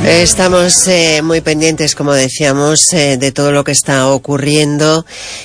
Estamos muy pendientes, como decíamos, de todo lo que está ocurriendo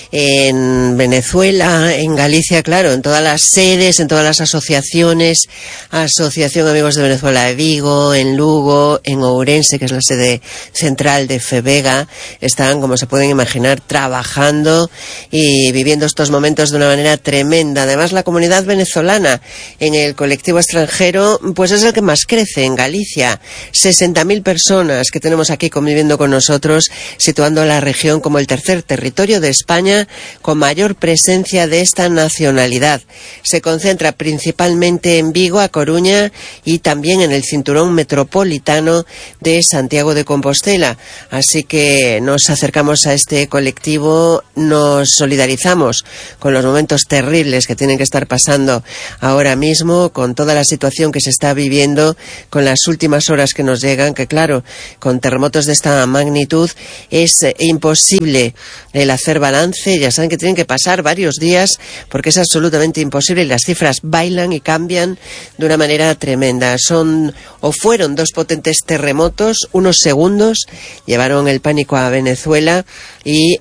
en Venezuela, en Galicia, claro, en todas las sedes, en todas las asociaciones, Asociación Amigos de Venezuela de Vigo, en Lugo, en Ourense, que es la sede central de FEVEGA, están, como se pueden imaginar, trabajando y viviendo estos momentos de una manera tremenda. Además, la comunidad venezolana en el colectivo extranjero, pues es el que más crece en Galicia. 60.000 personas que tenemos aquí conviviendo con nosotros, situando a la región como el tercer territorio de España con mayor presencia de esta nacionalidad. Se concentra principalmente en Vigo, A Coruña y también en el cinturón metropolitano de Santiago de Compostela. Así que nos acercamos a este colectivo, nos solidarizamos con los momentos terribles que tienen que estar pasando ahora mismo, con toda la situación que se está viviendo, con las últimas horas que nos llegan, que claro, con terremotos de esta magnitud es imposible el hacer balance. Ya saben que tienen que pasar varios días porque es absolutamente imposible y las cifras bailan y cambian de una manera tremenda. Fueron dos potentes terremotos, unos segundos, llevaron el pánico a Venezuela y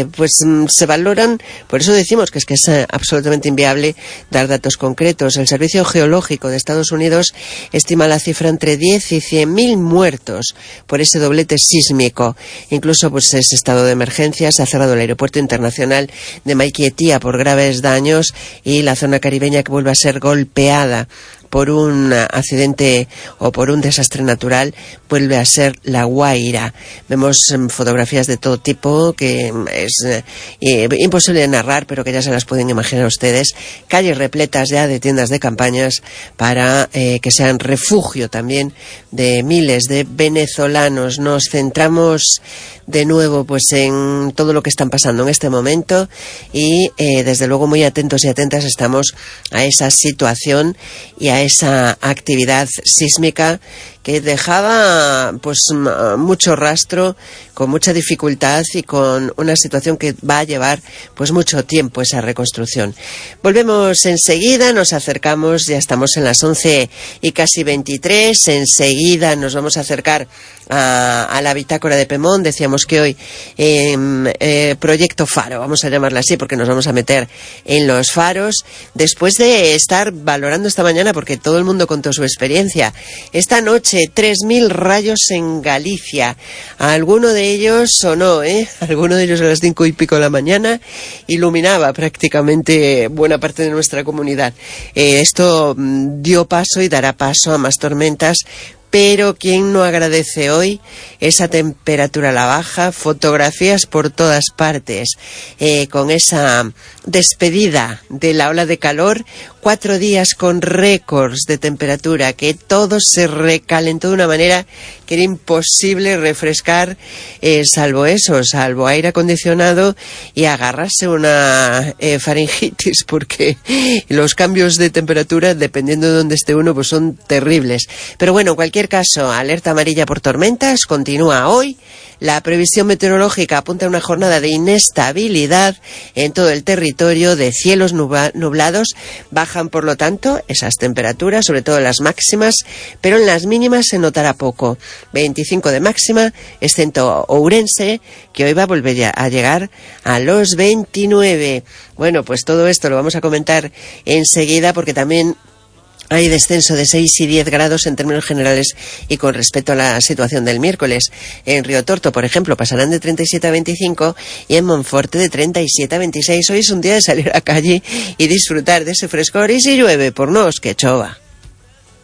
se valoran, por eso decimos que es absolutamente inviable dar datos concretos. El Servicio Geológico de Estados Unidos estima la cifra entre 10 y 100.000 muertos por ese doblete sísmico. Incluso ese estado de emergencia. Se ha cerrado el aeropuerto internacional de Maiquetía por graves daños y la zona caribeña que vuelve a ser golpeada por un accidente o por un desastre natural vuelve a ser La Guaira. Vemos fotografías de todo tipo que es imposible de narrar, pero que ya se las pueden imaginar ustedes. Calles repletas ya de tiendas de campañas para que sean refugio también de miles de venezolanos. Nos centramos de nuevo en todo lo que están pasando en este momento y desde luego muy atentos y atentas estamos a esa situación y a esa actividad sísmica que dejaba mucho rastro, con mucha dificultad y con una situación que va a llevar mucho tiempo esa reconstrucción. Volvemos enseguida, nos acercamos, ya estamos en las 11 y casi 23, enseguida nos vamos a acercar a la bitácora de Pemón. Decíamos que hoy Proyecto Faro, vamos a llamarla así porque nos vamos a meter en los faros, después de estar valorando esta mañana, porque todo el mundo contó su experiencia. Esta noche 3.000 rayos en Galicia. Alguno de ellos sonó, alguno de ellos a las 5 y pico de la mañana iluminaba prácticamente buena parte de nuestra comunidad. Esto dio paso y dará paso a más tormentas. Pero ¿quién no agradece hoy esa temperatura a la baja? Fotografías por todas partes, con esa despedida de la ola de calor, 4 días con récords de temperatura, que todo se recalentó de una manera que era imposible refrescar, salvo aire acondicionado y agarrarse una faringitis, porque los cambios de temperatura, dependiendo de dónde esté uno, son terribles. Pero bueno, en cualquier caso, alerta amarilla por tormentas continúa hoy. La previsión meteorológica apunta a una jornada de inestabilidad en todo el territorio, de cielos nublados. Bajan, por lo tanto, esas temperaturas, sobre todo las máximas, pero en las mínimas se notará poco. 25 de máxima, excepto Ourense, que hoy va a volver a llegar a los 29. Bueno, todo esto lo vamos a comentar enseguida, porque también hay descenso de 6 y 10 grados en términos generales y con respecto a la situación del miércoles. En Riotorto, por ejemplo, pasarán de 37 a 25 y en Monforte de 37 a 26. Hoy es un día de salir a la calle y disfrutar de ese frescor, y si llueve, por nos que chova.